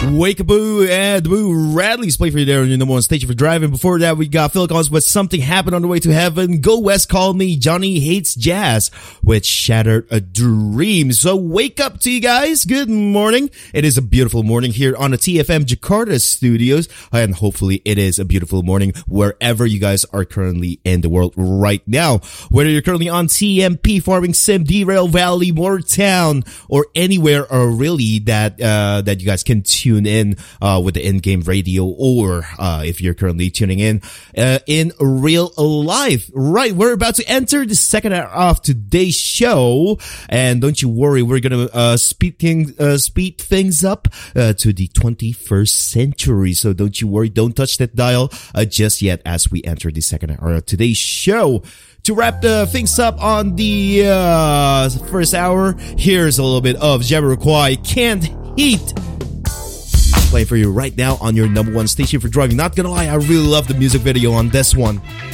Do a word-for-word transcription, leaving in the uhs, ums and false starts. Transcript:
Wake-a-boo and Boo Radley's play for you there on your number one station for driving. Before that, we got Phil Collins with Something Happened on the Way to Heaven. Go West Call Me, Johnny Hates Jazz with Shattered a Dream. So wake up to you guys. Good morning. It is a beautiful morning here on the T F M Jakarta studios. And hopefully it is a beautiful morning wherever you guys are currently in the world right now. Whether you're currently on T M P, Farming Sim, Derail Valley, Moortown, or anywhere or really that, uh, that you guys can tune in uh with the in-game radio, or uh if you're currently tuning in uh, in real life. Right, we're about to enter the second hour of today's show, and don't you worry, we're gonna uh speed things uh, speed things up uh, to the twenty-first century. So don't you worry, don't touch that dial uh, just yet as we enter the second hour of today's show. To wrap the things up on the uh first hour, here's a little bit of Jamiroquai, Can't Heat, playing for you right now on your number one station for driving. Not gonna lie, I really love the music video on this one.